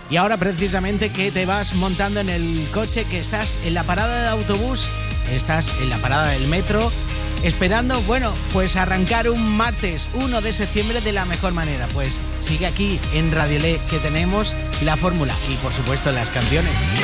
Y ahora precisamente que te vas montando en el coche, que estás en la parada de autobús, estás en la parada del metro, esperando, bueno, pues arrancar un martes 1 de septiembre de la mejor manera. Pues sigue aquí en Radio Le, que tenemos la fórmula y por supuesto las canciones.